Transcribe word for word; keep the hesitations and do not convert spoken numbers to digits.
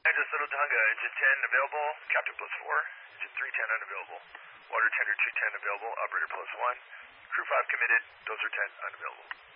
Just Little Tonga, engine ten available, captain plus four, engine three ten unavailable, water tender two ten available, operator plus one, crew five committed, dozer ten unavailable.